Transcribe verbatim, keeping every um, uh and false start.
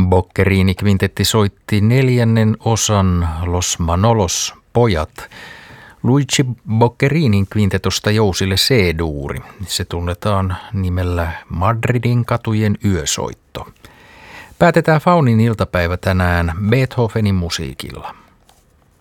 Boccherini-kvintetti soitti neljännen osan Los Manolos pojat Luigi Boccherinin kvintetosta jousille C-duuri. Se tunnetaan nimellä Madridin katujen yösoitto. Päätetään Faunin iltapäivä tänään Beethovenin musiikilla.